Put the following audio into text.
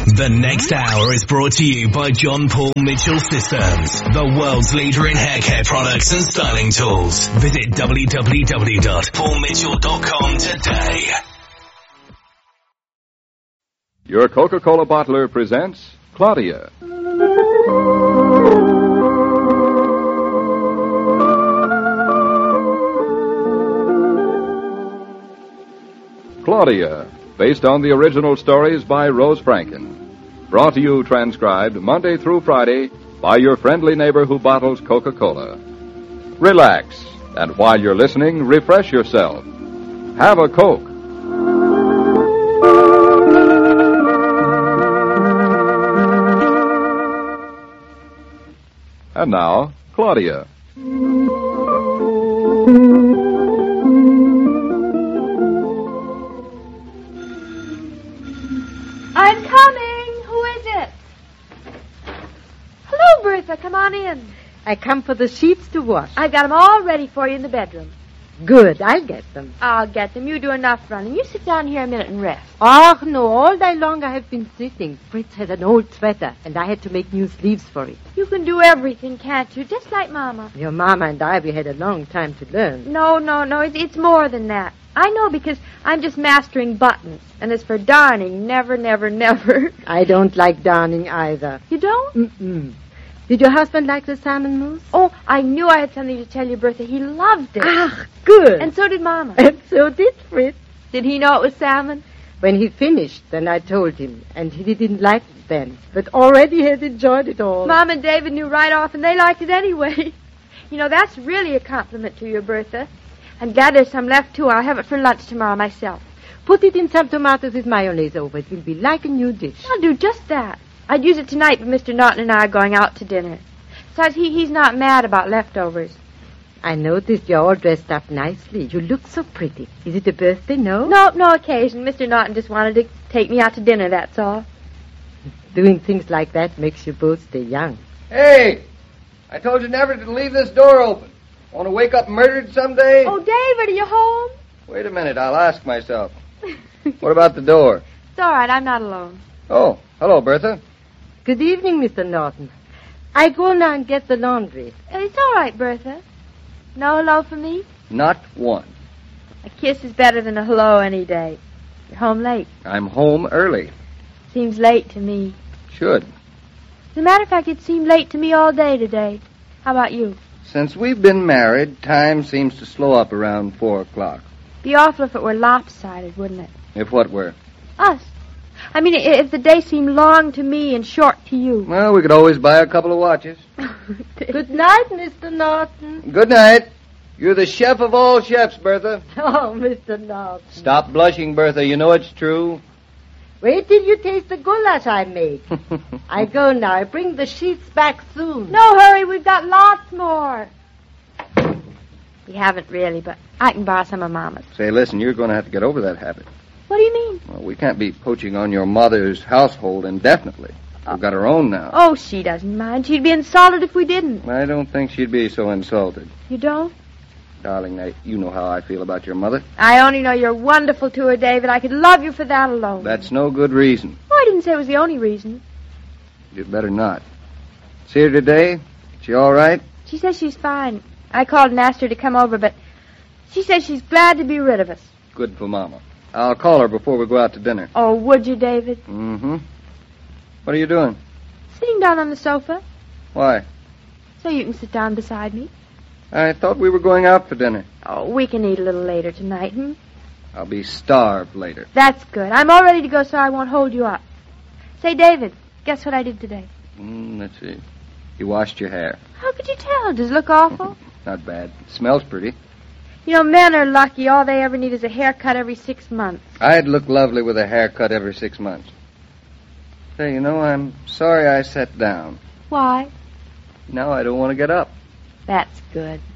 The next hour is brought to you by John Paul Mitchell Systems, the world's leader in hair care products and styling tools. Visit www.paulmitchell.com today. Your Coca-Cola bottler presents Claudia. Claudia, based on the original stories by Rose Franken. Brought to you transcribed Monday through Friday by your friendly neighbor who bottles Coca-Cola. Relax, and while you're listening, refresh yourself. Have a Coke. And now, Claudia. I'm coming. Who is it? Hello, Bertha. Come on in. I come for the sheets to wash. I've got them all ready for you in the bedroom. Good, I'll get them. I'll get them. You do enough running. You sit down here a minute and rest. Oh, no, all day long I have been sitting. Fritz had an old sweater, and I had to make new sleeves for it. You can do everything, can't you? Just like Mama. Your Mama and I, we had a long time to learn. No. It's more than that. I know because I'm just mastering buttons. And as for darning, never. I don't like darning either. You don't? Mm-mm. Did your husband like the salmon mousse? Oh, I knew I had something to tell you, Bertha. He loved it. Ah, good. And so did Mama. And so did Fritz. Did he know it was salmon? When he finished, then I told him, and he didn't like it then. But already he had enjoyed it all. Mom and David knew right off, and they liked it anyway. You know, that's really a compliment to you, Bertha. I'm glad there's some left, too. I'll have it for lunch tomorrow myself. Put it in some tomatoes with mayonnaise over. It will be like a new dish. I'll do just that. I'd use it tonight, but Mr. Norton and I are going out to dinner. Besides, he's not mad about leftovers. I noticed you're all dressed up nicely. You look so pretty. Is it a birthday, no? No occasion. Mr. Norton just wanted to take me out to dinner, that's all. Doing things like that makes you both stay young. Hey! I told you never to leave this door open. Want to wake up murdered someday? Oh, David, are you home? Wait a minute, I'll ask myself. What about the door? It's all right, I'm not alone. Oh, hello, Bertha. Good evening, Mr. Norton. I go now and get the laundry. It's all right, Bertha. No hello for me? Not one. A kiss is better than a hello any day. You're home late. I'm home early. Seems late to me. Should. As a matter of fact, it seemed late to me all day today. How about you? Since we've been married, time seems to slow up around 4 o'clock. Be awful if it were lopsided, wouldn't it? If what were? Us. I mean, if the day seemed long to me and short to you. Well, we could always buy a couple of watches. Good night, Mr. Norton. Good night. You're the chef of all chefs, Bertha. Oh, Mr. Norton. Stop blushing, Bertha. You know it's true. Wait till you taste the goulash I make. I go now. I bring the sheets back soon. No hurry. We've got lots more. We haven't really, but I can borrow some of Mama's. Say, listen, you're going to have to get over that habit. What do you mean? Well, we can't be poaching on your mother's household indefinitely. We've got our own now. Oh, she doesn't mind. She'd be insulted if we didn't. I don't think she'd be so insulted. You don't? Darling, now, you know how I feel about your mother. I only know you're wonderful to her, David. I could love you for that alone. That's no good reason. Oh, I didn't say it was the only reason. You'd better not. See her today? She all right? She says she's fine. I called and asked her to come over, but she says she's glad to be rid of us. Good for Mama. I'll call her before we go out to dinner. Oh, would you, David? Mm-hmm. What are you doing? Sitting down on the sofa, Why? so you can sit down beside me. I thought we were going out for dinner. Oh, we can eat a little later tonight, hmm? I'll be starved later. That's good. I'm all ready to go, so I won't hold you up. Say, David, guess what I did today? Let's see. You washed your hair. How could you tell? Does it look awful? Not bad. It smells pretty. You know, men are lucky. All they ever need is a haircut every 6 months. I'd look lovely with a haircut every 6 months. Say, you know, I'm sorry I sat down. Why? Now I don't want to get up. That's good.